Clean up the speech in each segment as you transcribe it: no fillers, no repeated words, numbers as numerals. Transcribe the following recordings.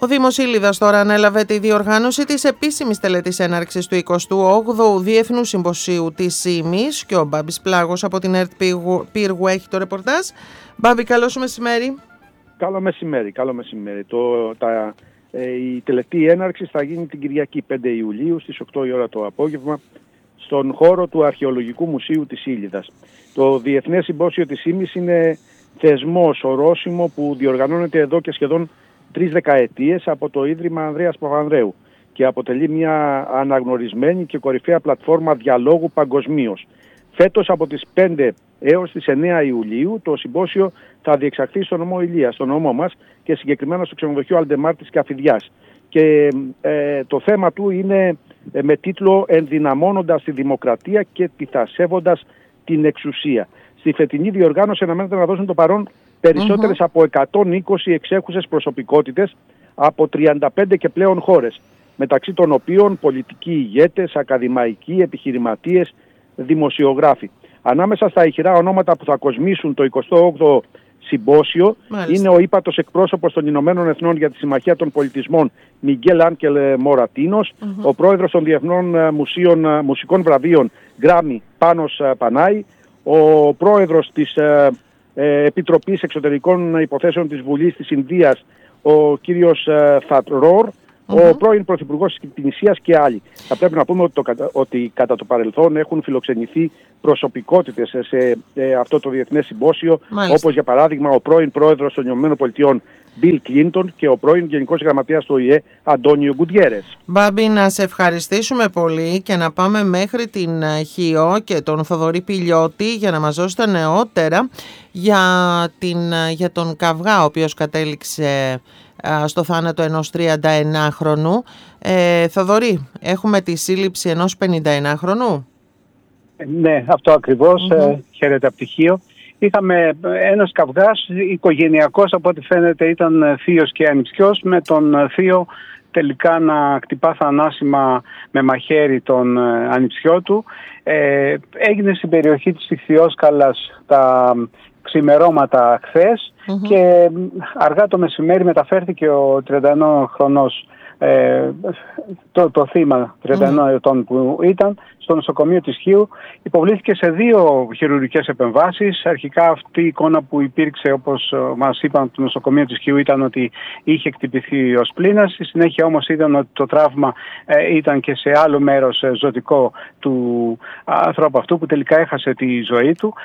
Ο Δήμος Ήλιδας τώρα ανέλαβε τη διοργάνωση της επίσημης τελετής έναρξης του 28ου Διεθνού Συμποσίου της ΣΥΜΗΣ και ο Μπάμπης Πλάγος από την ΕΡΤ Πύργου έχει το ρεπορτάζ. Μπάμπη, καλό σου μεσημέρι. Καλό μεσημέρι. Η τελετή έναρξης θα γίνει την Κυριακή 5 Ιουλίου στις 8 η ώρα το απόγευμα στον χώρο του Αρχαιολογικού Μουσείου της Ήλιδας. Το Διεθνές Συμπόσιο της ΣΥΜΗΣ είναι θεσμός, ορόσημο που διοργανώνεται εδώ και σχεδόν 3 δεκαετίες από το Ίδρυμα Ανδρέας Παπανδρέου και αποτελεί μια αναγνωρισμένη και κορυφαία πλατφόρμα διαλόγου παγκοσμίως. Φέτος από τις 5 έως τις 9 Ιουλίου το συμπόσιο θα διεξαχθεί στο νομό Ηλίας, στο νομό μας και συγκεκριμένα στο ξενοδοχείο Αλντεμάρ της Καφιδιάς. Και το θέμα του είναι με τίτλο «Ενδυναμώνοντας τη δημοκρατία και τιθασεύοντας την εξουσία». Στη φετινή διοργάνωση αναμένεται να δώσουν το παρόν περισσότερες από 120 εξέχουσες προσωπικότητες από 35 και πλέον χώρες, μεταξύ των οποίων πολιτικοί ηγέτες, ακαδημαϊκοί, επιχειρηματίες, δημοσιογράφοι. Ανάμεσα στα ηχηρά ονόματα που θα κοσμήσουν το 28ο συμπόσιο είναι ο ύπατος εκπρόσωπος των Ηνωμένων Εθνών για τη Συμμαχία των Πολιτισμών Μιγγέλ Άνκελ Μορατίνος, ο πρόεδρος των Διεθνών Μουσικών Βραβείων Γκράμι Πάνος Πανάη, ο πρόεδρος της Επιτροπής Εξωτερικών Υποθέσεων της Βουλής της Ινδίας, ο κύριος Θατρόρ, ο πρώην Πρωθυπουργός της Τινησίας και άλλοι. Θα πρέπει να πούμε ότι κατά το παρελθόν έχουν φιλοξενηθεί προσωπικότητες σε αυτό το Διεθνές Συμπόσιο, όπως για παράδειγμα ο πρώην Πρόεδρος των ΗΠΑ Μπιλ Κλίντον και ο πρώην Γενικός Γραμματέας του ΟΗΕ Αντώνιο Γκουτιέρες. Μπάμπη, να σε ευχαριστήσουμε πολύ και να πάμε μέχρι την Χίο και τον Θοδωρή Πηλιώτη για να μας δώσετε νεότερα για τον καυγά ο οποίος κατέληξε στο θάνατο ενός 31χρονου. Θοδωρή, έχουμε τη σύλληψη ενός 51χρονου. Ναι, αυτό ακριβώς. Χαίρετε από τη Χίο. Είχαμε ένας καυγάς οικογενειακός, από ό,τι φαίνεται ήταν θείος και ανιψιός, με τον θείο τελικά να χτυπά θανάσιμα με μαχαίρι τον ανιψιό του. Έγινε στην περιοχή της Ιχθυόσκαλας τα ξημερώματα χθες και αργά το μεσημέρι μεταφέρθηκε ο 31χρονος το θύμα 31 ετών που ήταν στο νοσοκομείο της Χίου. Υποβλήθηκε σε 2 χειρουργικές επεμβάσεις. Αρχικά αυτή η εικόνα που υπήρξε, όπως μας είπαν από το νοσοκομείο της Χίου, ήταν ότι είχε χτυπηθεί ο σπλήνας. Στη συνέχεια όμως είδαν ότι το τραύμα ήταν και σε άλλο μέρος ζωτικό του ανθρώπου αυτού, που τελικά έχασε τη ζωή του.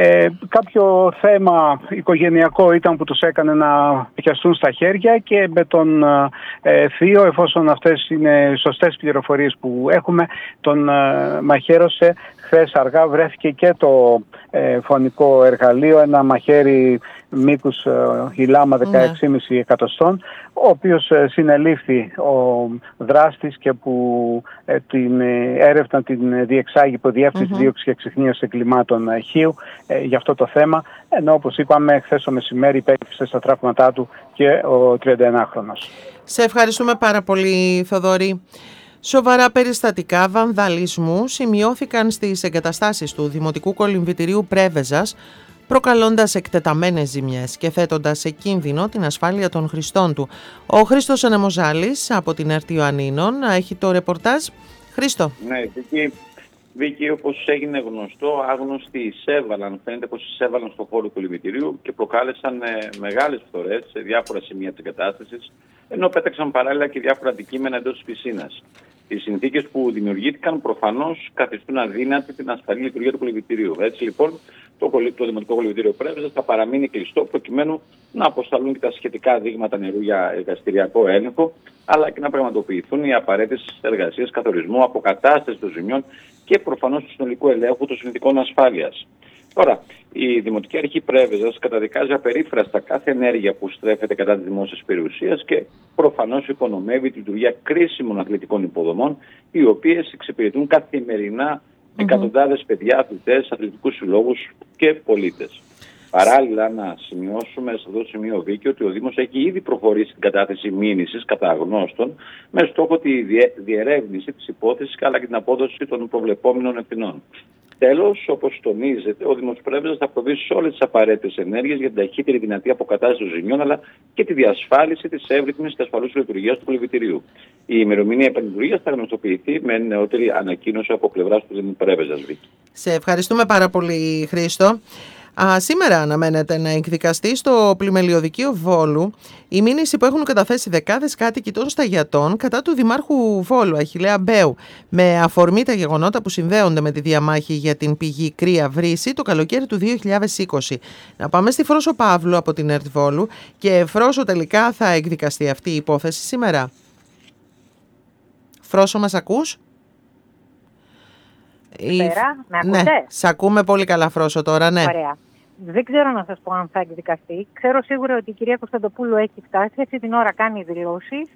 Κάποιο θέμα οικογενειακό ήταν που τους έκανε να πιαστούν στα χέρια και με τον θείο, εφόσον αυτές είναι σωστές πληροφορίες που έχουμε, τον μαχαίρωσε. Χθες αργά βρέθηκε και το φωνικό εργαλείο, ένα μαχαίρι μήκους χιλάμα 16,5 εκατοστών, ο οποίος συνελήφθη ο δράστης και που την έρευνα την διεξάγει υπό διεύθυνση δίωξης και εξιχνίωσης εγκλημάτων Χίου για αυτό το θέμα, ενώ όπως είπαμε χθες το μεσημέρι υπέκυψε στα τραύματά του και ο 31χρονος. Σε ευχαριστούμε πάρα πολύ, Θοδωρή. Σοβαρά περιστατικά βανδαλισμού σημειώθηκαν στις εγκαταστάσεις του Δημοτικού Κολυμβητηρίου Πρέβεζας, προκαλώντας εκτεταμένες ζημιές και θέτοντας σε κίνδυνο την ασφάλεια των χρηστών του. Ο Χρήστος Ανεμοζάλης από την ΕΡΤ Ιωαννίνων έχει το ρεπορτάζ. Χρήστο. Ναι, Βίκυ, όπως έγινε γνωστό, άγνωστοι εισέβαλαν, φαίνεται πως εισέβαλαν στο χώρο του κολυμβητηρίου και προκάλεσαν μεγάλες φθορές σε διάφορα σημεία της εγκατάστασης, ενώ πέταξαν παράλληλα και διάφορα αντικείμενα εντός της πισίνας. Οι συνθήκες που δημιουργήθηκαν προφανώς καθιστούν αδύνατη την ασφαλή λειτουργία του κολυμβητηρίου. Έτσι λοιπόν, το Δημοτικό Κολυμβητήριο Πρέβεζας θα παραμείνει κλειστό προκειμένου να αποσταλούν και τα σχετικά δείγματα νερού για εργαστηριακό έλεγχο, αλλά και να πραγματοποιηθούν οι απαραίτητες εργασίες καθορισμού, αποκατάσταση των ζημιών και προφανώς του συνολικού ελέγχου των συνθηκών ασφάλειας. Τώρα, η Δημοτική Αρχή Πρέβεζας καταδικάζει απερίφραστα κάθε ενέργεια που στρέφεται κατά της δημόσιας περιουσίας και προφανώς υπονομεύει τη λειτουργία κρίσιμων αθλητικών υποδομών, οι οποίες εξυπηρετούν καθημερινά εκατοντάδες παιδιά, αθλητές, αθλητικούς συλλόγους και πολίτες. Παράλληλα, να σημειώσουμε σε αυτό το σημείο, Βίκυ, ότι ο Δήμος έχει ήδη προχωρήσει στην κατάθεση μήνυσης κατά αγνώστων με στόχο τη διερεύνηση της υπόθεσης αλλά και την απόδοση των προβλεπόμενων ευθυνών. Τέλος, όπως τονίζεται, ο Δήμος Πρέβεζας θα προβεί σε όλες τις απαραίτητες ενέργειες για την ταχύτερη δυνατή αποκατάσταση των ζημιών, αλλά και τη διασφάλιση της εύρυθμης και ασφαλούς λειτουργίας του κολυμβητηρίου. Η ημερομηνία επανλειτουργίας θα γνωστοποιηθεί με νεότερη ανακοίνωση από πλευράς του Δήμου Πρέβεζας. Σε ευχαριστούμε πάρα πολύ, Χρήστο. Σήμερα αναμένεται να εκδικαστεί στο Πλημελιωδικείο Βόλου η μήνυση που έχουν καταθέσει δεκάδες κάτοικοι των Σταγιατών κατά του Δημάρχου Βόλου, Αχιλλέα Μπέου, με αφορμή τα γεγονότα που συνδέονται με τη διαμάχη για την πηγή Κρύα Βρύση το καλοκαίρι του 2020. Να πάμε στη Φρόσο Παύλου από την ΕΡΤ Βόλου. Και Φρόσο, τελικά θα εκδικαστεί αυτή η υπόθεση σήμερα? Φρόσο, μας ακούς? Με ακούτε? Ναι, σ' ακούμε πολύ καλά, Φρόσο, τώρα, ναι. Ωραία. Δεν ξέρω να σας πω αν θα εκδικαστεί. Ξέρω σίγουρα ότι η κυρία Κωνσταντοπούλου έχει φτάσει. Αυτή την ώρα κάνει δηλώσεις.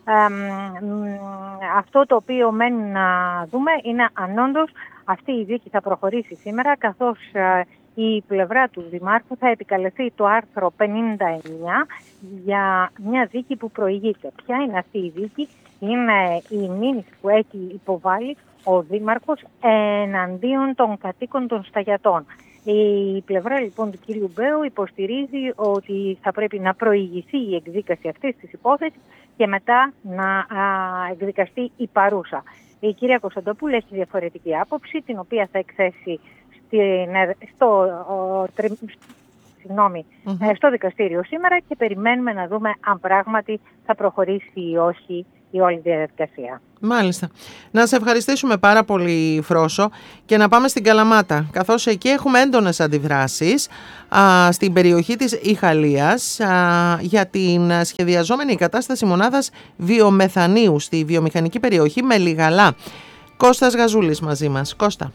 Αυτό το οποίο μένει να δούμε είναι αν όντως αυτή η δίκη θα προχωρήσει σήμερα, καθώς η πλευρά του Δημάρχου θα επικαλεστεί το άρθρο 59 για μια δίκη που προηγείται. Ποια είναι αυτή η δίκη? Είναι η μήνυση που έχει υποβάλει ο Δήμαρχος εναντίον των κατοίκων των Σταγιατών. Η πλευρά λοιπόν του κύριου Μπέου υποστηρίζει ότι θα πρέπει να προηγηθεί η εκδίκαση αυτής της υπόθεσης και μετά να εκδικαστεί η παρούσα. Η κυρία Κωνσταντοπούλου έχει διαφορετική άποψη, την οποία θα εκθέσει στο δικαστήριο σήμερα και περιμένουμε να δούμε αν πράγματι θα προχωρήσει ή όχι η όλη διαδικασία. Μάλιστα. Να σε ευχαριστήσουμε πάρα πολύ, Φρόσο, και να πάμε στην Καλαμάτα, καθώς εκεί έχουμε έντονες αντιδράσεις στην περιοχή της Ιχαλίας για την σχεδιαζόμενη κατάσταση μονάδας βιομεθανίου στη βιομηχανική περιοχή Μελιγαλά. Κώστας Γαζούλης μαζί μας. Κώστα.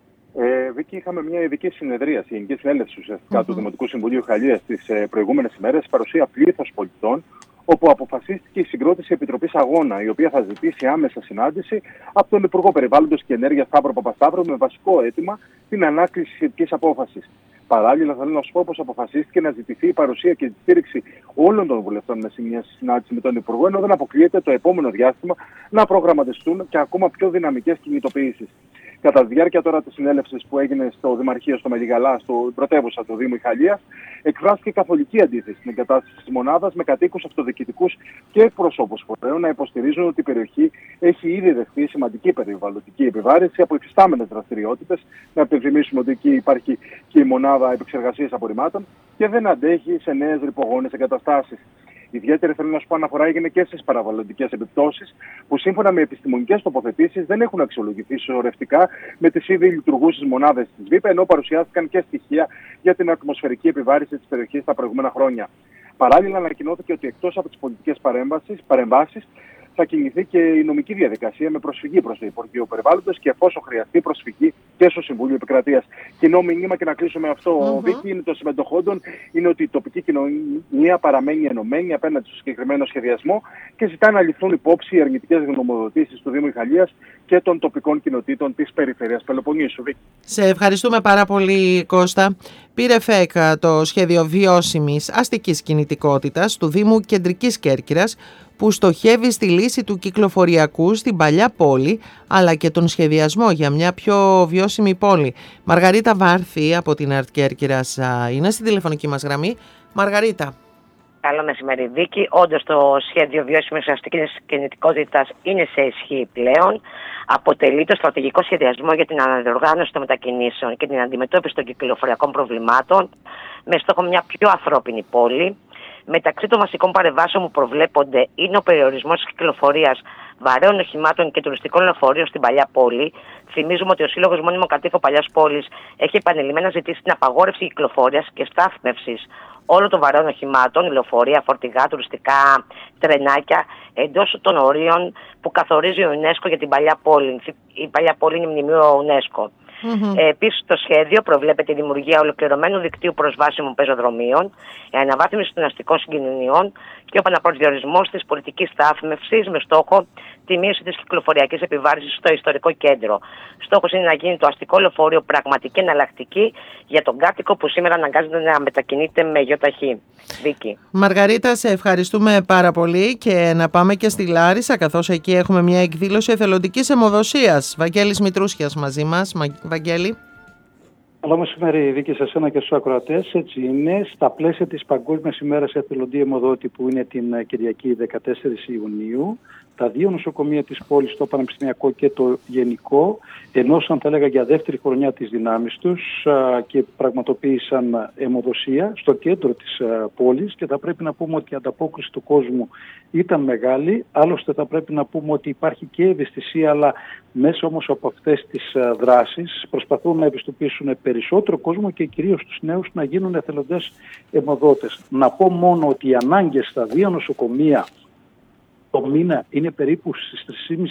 Βίκη, είχαμε μια ειδική συνεδρίαση, γενική συνέλευση ουσιαστικά του Δημοτικού Συμβουλίου Ιχαλίας τις προηγούμενες ημέρες, παρουσία πλήθος πολιτών, όπου αποφασίστηκε η συγκρότηση Επιτροπής Αγώνα, η οποία θα ζητήσει άμεσα συνάντηση από τον Υπουργό Περιβάλλοντος και Ενέργειας Σταύρο Παπασταύρου με βασικό αίτημα την ανάκληση σχετικής απόφασης. Παράλληλα, θέλω να σου πω πως αποφασίστηκε να ζητηθεί η παρουσία και τη στήριξη όλων των βουλευτών με μια συνάντηση με τον Υπουργό, ενώ δεν αποκλείεται το επόμενο διάστημα να προγραμματιστούν και ακόμα πιο δυναμικές κινητοποιήσεις. Κατά τη διάρκεια τώρα της συνέλευσης που έγινε στο Δημαρχείο στο Μελιγαλά, στο πρωτεύουσα του Δήμου Ιχαλίας, εκφράστηκε καθολική αντίθεση στην εγκατάσταση της μονάδας, με κατοίκους, αυτοδιοικητικούς και εκπροσώπους φορέων να υποστηρίζουν ότι η περιοχή έχει ήδη δεχθεί σημαντική περιβαλλοντική επιβάρυνση από υφιστάμενες δραστηριότητες. Να επιθυμίσουμε ότι εκεί υπάρχει και η μονάδα επεξεργασίας απορριμμάτων και δεν αντέχει σε νέες ρυπογόνες εγκαταστάσεις. Ιδιαίτερη, θέλω να σου πω, αναφορά έγινε και στις παραβαλλοντικές επιπτώσεις, που σύμφωνα με επιστημονικές τοποθετήσεις δεν έχουν αξιολογηθεί σωρευτικά με τις ήδη λειτουργούσες μονάδες της ΒΥΠ, ενώ παρουσιάστηκαν και στοιχεία για την ατμοσφαιρική επιβάρυνση της περιοχής τα προηγούμενα χρόνια. Παράλληλα, ανακοινώθηκε ότι εκτός από τις πολιτικές παρεμβάσεις, θα κινηθεί και η νομική διαδικασία με προσφυγή προς το Υπουργείο Περιβάλλοντος και εφόσον χρειαστεί προσφυγή και στο Συμβούλιο Επικρατείας. Κοινό μήνυμα, και να κλείσω με αυτό, Βίκη, είναι το συμμετοχόντων, είναι ότι η τοπική κοινωνία παραμένει ενωμένη απέναντι στο συγκεκριμένο σχεδιασμό και ζητά να ληφθούν υπόψη οι αρνητικές γνωμοδοτήσεις του Δήμου Ιχαλίας και των τοπικών κοινοτήτων της περιφέρειας Πελοποννήσου. Βίκη. Σε ευχαριστούμε πάρα πολύ, Κώστα. Πήρε ΦΕΚ το σχέδιο βιώσιμης αστικής κινητικότητας του Δήμου Κεντρικής Κέρκυρας, που στοχεύει στη λύση του κυκλοφοριακού στην παλιά πόλη, αλλά και τον σχεδιασμό για μια πιο βιώσιμη πόλη. Μαργαρίτα Βάρθη από την ΕΡΤ Κέρκυρας είναι στην τηλεφωνική μας γραμμή. Μαργαρίτα. Καλό μεσημέρι, Βίκη. Όντως το σχέδιο βιώσιμης αστικής κινητικότητας είναι σε ισχύ πλέον. Αποτελεί το στρατηγικό σχεδιασμό για την αναδιοργάνωση των μετακινήσεων και την αντιμετώπιση των κυκλοφοριακών προβλημάτων με στόχο μια πιο ανθρώπινη πόλη. Μεταξύ των βασικών παρεμβάσεων που προβλέπονται είναι ο περιορισμός της κυκλοφορίας βαρέων οχημάτων και τουριστικών λεωφορείων στην παλιά πόλη. Θυμίζουμε ότι ο Σύλλογος Μόνιμων Κατοίκων Παλιάς Πόλης έχει επανειλημμένα ζητήσει την απαγόρευση κυκλοφορίας και στάθμευσης όλων των βαρέων οχημάτων, λεωφορεία, φορτηγά, τουριστικά, τρενάκια, εντός των ορίων που καθορίζει ο UNESCO για την παλιά πόλη. Η παλιά πόλη είναι μνημείο UNESCO. Επίσης, το σχέδιο προβλέπεται η δημιουργία ολοκληρωμένου δικτύου προσβάσιμων πεζοδρομίων, η αναβάθμιση των αστικών συγκοινωνιών και ο επαναπροσδιορισμός της πολιτικής στάθμευσης με στόχο τη μείωση της κυκλοφοριακής επιβάρυνσης στο ιστορικό κέντρο. Στόχος είναι να γίνει το αστικό λεωφορείο πραγματική εναλλακτική για τον κάτοικο που σήμερα αναγκάζεται να μετακινείται με γιοταχή. Βίκη. Μαργαρίτα, σε ευχαριστούμε πάρα πολύ και να πάμε και στη Λάρισα, καθώς εκεί έχουμε μια εκδήλωση εθελοντικής αιμοδοσίας. Βαγγέλης Μητρούσιας μαζί μας. Βαγγέλη. Καλό μεσημέρι, Βίκη, σε εσένα και στους ακροατές. Έτσι είναι. Στα πλαίσια της Παγκόσμιας ημέρας εθελοντή αιμοδότη, που είναι την Κυριακή 14 Ιουνίου, τα δύο νοσοκομεία της πόλης, το Πανεπιστημιακό και το Γενικό, ενώσαν, θα έλεγα, για δεύτερη χρονιά τις δυνάμεις τους και πραγματοποίησαν αιμοδοσία στο κέντρο της πόλης, και θα πρέπει να πούμε ότι η ανταπόκριση του κόσμου ήταν μεγάλη. Άλλωστε θα πρέπει να πούμε ότι υπάρχει και ευαισθησία, αλλά μέσα όμως από αυτές τις δράσεις προσπαθούν να ευαισθητοποιήσουν περισσότερο κόσμο και κυρίως τους νέους να γίνουν εθελοντές αιμοδότες. Να πω μόνο ότι οι ανάγκες στα δύο νοσοκομεία το μήνα είναι περίπου στις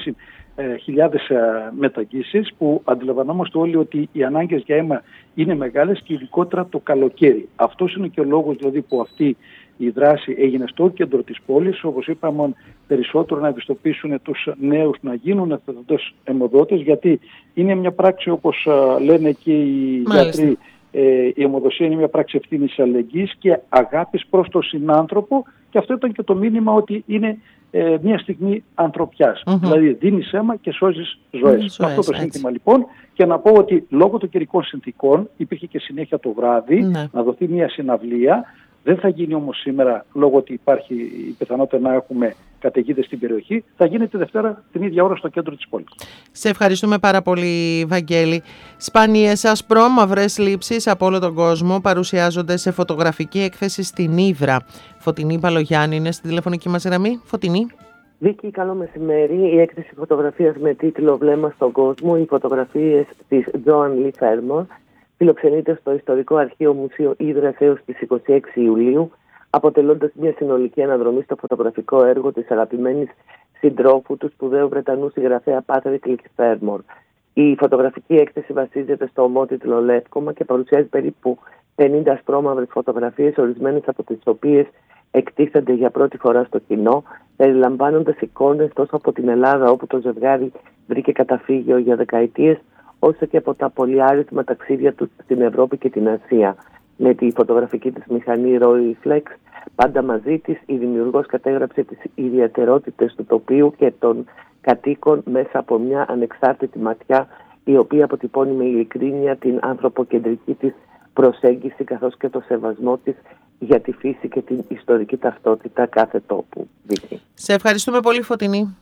3.500 μεταγγίσεις, που αντιλαμβανόμαστε όλοι ότι οι ανάγκες για αίμα είναι μεγάλες, και ειδικότερα το καλοκαίρι. Αυτός είναι και ο λόγος δηλαδή που αυτή η δράση έγινε στο κέντρο της πόλης, όπως είπαμε, περισσότερο να ευαισθητοποιήσουν τους νέους να γίνουν εθελοντές αιμοδότες, γιατί είναι μια πράξη, όπως λένε και οι γιατροί, η αιμοδοσία είναι μια πράξη ευθύνης, αλληλεγγύης και αγάπης προς τον συνάνθρωπο, και αυτό ήταν και το μήνυμα, ότι είναι μια στιγμή ανθρωπιάς. Δηλαδή δίνεις αίμα και σώζεις ζωές. Αυτό το σύνθημα λοιπόν, και να πω ότι λόγω των καιρικών συνθήκων υπήρχε και συνέχεια το βράδυ να δοθεί μια συναυλία. Δεν θα γίνει όμως σήμερα, λόγω ότι υπάρχει η πιθανότητα να έχουμε καταιγίδες στην περιοχή. Θα γίνει τη Δευτέρα την ίδια ώρα στο κέντρο της πόλης. Σε ευχαριστούμε πάρα πολύ, Βαγγέλη. Σπάνιες ασπρόμαυρες λήψεις από όλο τον κόσμο παρουσιάζονται σε φωτογραφική έκθεση στην Ύδρα. Φωτεινή Παλογιάννη είναι στη τηλεφωνική μας γραμμή. Φωτεινή. Βίκη, καλό μεσημέρι. Η έκθεση φωτογραφίας με τίτλο «Βλέμμα στον κόσμο», οι φωτογραφίες της Joan Lee Fermor, φιλοξενείται στο Ιστορικό Αρχείο Μουσείο Ύδρας έως τις 26 Ιουλίου, αποτελώντας μια συνολική αναδρομή στο φωτογραφικό έργο της αγαπημένης συντρόφου του σπουδαίου Βρετανού συγγραφέα Patrick Leigh Fermor. Η φωτογραφική έκθεση βασίζεται στο ομότιτλο Λεύκομα και παρουσιάζει περίπου 50 ασπρόμαυρες φωτογραφίες, ορισμένες από τις οποίες εκτίθενται για πρώτη φορά στο κοινό, περιλαμβάνοντας εικόνες τόσο από την Ελλάδα, όπου το ζευγάρι βρήκε καταφύγιο για δεκαετίες, όσο και από τα πολυάριθμα ταξίδια του στην Ευρώπη και την Ασία. Με τη φωτογραφική της μηχανή Rolleiflex πάντα μαζί της, η δημιουργός κατέγραψε τις ιδιαιτερότητες του τοπίου και των κατοίκων μέσα από μια ανεξάρτητη ματιά, η οποία αποτυπώνει με ειλικρίνεια την ανθρωποκεντρική της προσέγγιση, καθώς και το σεβασμό της για τη φύση και την ιστορική ταυτότητα κάθε τόπου. Σε ευχαριστούμε πολύ, Φωτεινή.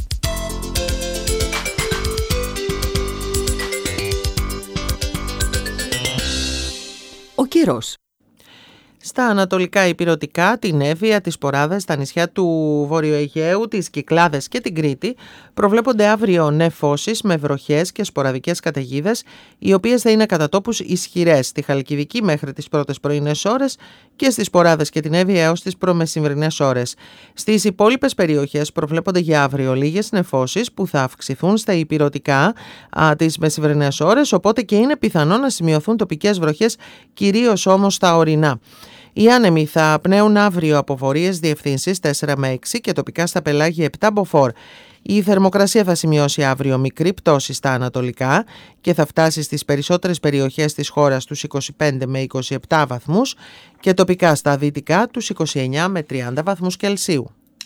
Ο καιρός. Στα ανατολικά ηπειρωτικά, την Εύβοια, τις Ποράδες, τα νησιά του Βόρειου Αιγαίου, τις Κυκλάδες και την Κρήτη προβλέπονται αύριο νεφώσεις με βροχές και σποραδικές καταιγίδες, οι οποίες θα είναι κατά τόπους ισχυρές στη Χαλκιδική μέχρι τις πρώτες πρωινές ώρες και στις Ποράδες και την Εύβοια έως τις προμεσημβρινές ώρες. Στις υπόλοιπες περιοχές προβλέπονται για αύριο λίγες νεφώσεις που θα αυξηθούν στα ηπειρωτικά τις μεσημβρινές ώρες, οπότε και είναι πιθανό να σημειωθούν τοπικές βροχές, κυρίως όμως στα ορεινά. Οι άνεμοι θα πνέουν αύριο από βορείες διευθύνσεις 4 με 6 και τοπικά στα πελάγια 7 μποφόρ. Η θερμοκρασία θα σημειώσει αύριο μικρή πτώση στα ανατολικά και θα φτάσει στις περισσότερες περιοχές της χώρας τους 25 με 27 βαθμούς και τοπικά στα δυτικά τους 29 με 30 βαθμούς Κελσίου.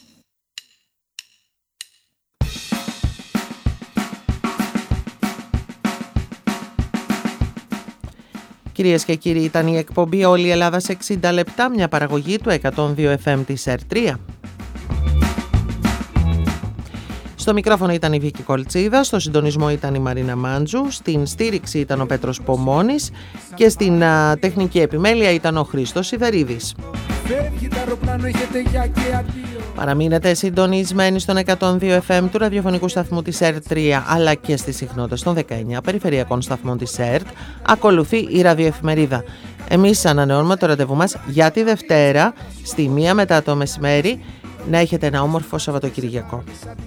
Κυρίες και κύριοι, ήταν η εκπομπή «Όλη η Ελλάδα σε 60 λεπτά», μια παραγωγή του 102 FM της ΕΡΤ3. Στο μικρόφωνο ήταν η Βίκη Κολτσίδα, στο συντονισμό ήταν η Μαρίνα Μάντζου, στην στήριξη ήταν ο Πέτρος Πομώνης και στην τεχνική επιμέλεια ήταν ο Χρήστος Σιδερίδης. Παραμείνετε συντονισμένοι στον 102 FM του ραδιοφωνικού σταθμού της ΕΡΤ3 αλλά και στις συχνότητες των 19 περιφερειακών σταθμών της ΕΡΤ. Ακολουθεί η ραδιοεφημερίδα. Εμείς ανανεώνουμε το ραντεβού μας για τη Δευτέρα στη 1 μετά το μεσημέρι. Να έχετε ένα όμορφο Σαββατοκυριακό.